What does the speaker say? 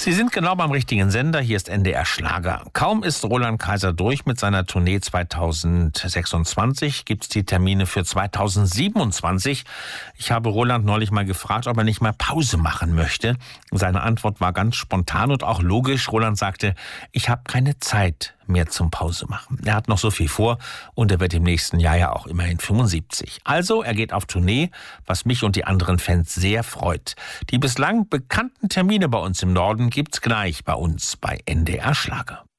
Sie sind genau beim richtigen Sender. Hier ist NDR Schlager. Kaum ist Roland Kaiser durch mit seiner Tournee 2026, gibt's die Termine für 2027. Ich habe Roland neulich mal gefragt, ob er nicht mal Pause machen möchte. Seine Antwort war ganz spontan und auch logisch. Roland sagte, ich habe keine Zeit mehr zum Pause machen. Er hat noch so viel vor und er wird im nächsten Jahr ja auch immerhin 75. Also, er geht auf Tournee, was mich und die anderen Fans sehr freut. Die bislang bekannten Termine bei uns im Norden gibt's gleich bei uns bei NDR Schlager.